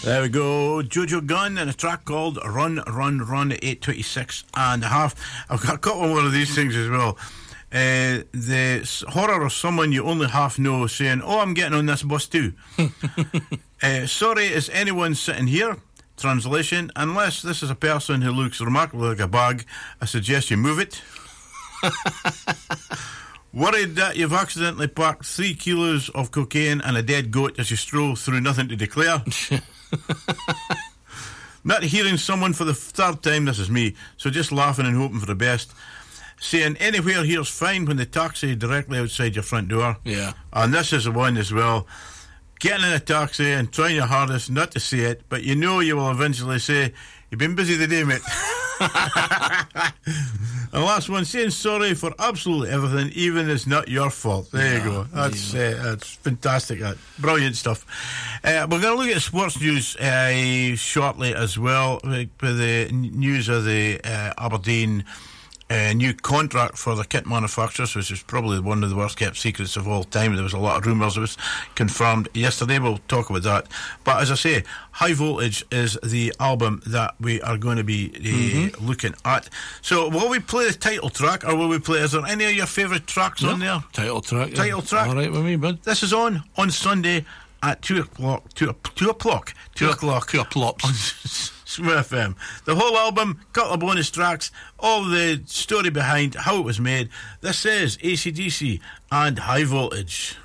There we go. Jojo Gunn and a track called Run, Run, Run at 8:26 and a half. I've got a couple more of these things as well. The horror of someone you only half know saying, "Oh, I'm getting on this bus too." Sorry, is anyone sitting here? Translation: unless this is a person who looks remarkably like a bag, I suggest you move it. Worried that you've accidentally packed 3 kilos of cocaine and a dead goat as you stroll through nothing to declare. Not hearing someone for the third time, this is me, so just laughing and hoping for the best. Saying anywhere here's fine when the taxi directly outside your front door. Yeah. And this is the one as well. Getting in a taxi and trying your hardest not to say it, but you know you will eventually say, "You've been busy today, mate." And last one, saying sorry for absolutely everything, even if it's not your fault. There you go. That's fantastic. Brilliant stuff. We're going to look at sports news shortly as well, with the news of the Aberdeen new contract for the kit manufacturers, which is probably one of the worst kept secrets of all time. There was a lot of rumours. It was confirmed yesterday. We'll talk about that. But as I say, High Voltage is the album that we are going to be looking at. So will we play the title track, or will we play, is there any of your favourite tracks on there? Title track. Title track. All right with me, bud. This is on Sunday at 2 o'clock. 2 o'clock. Smooth FM. The whole album, couple of bonus tracks, all the story behind how it was made. This is AC/DC and High Voltage.